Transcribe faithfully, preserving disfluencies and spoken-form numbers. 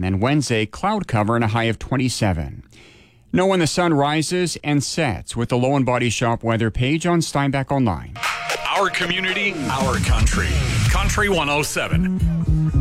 And then Wednesday, cloud cover and a high of twenty-seven. Know when the sun rises and sets with the Low and Body Shop weather page on Steinbach Online. Our community, our country. Country one oh seven.